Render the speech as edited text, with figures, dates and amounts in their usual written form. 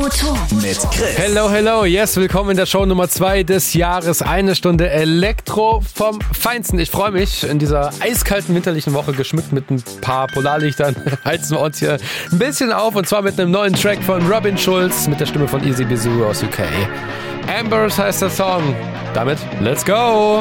Elektro mit Chris. Hello, yes, willkommen in der Show Nummer 2 des Jahres. Eine Stunde Elektro vom Feinsten. Ich freue mich, in dieser eiskalten winterlichen Woche, geschmückt mit ein paar Polarlichtern, heizen wir uns hier ein bisschen auf. Und zwar mit einem neuen Track von Robin Schulz mit der Stimme von Easy Bizou aus UK. Ambers heißt der Song. Damit, let's go!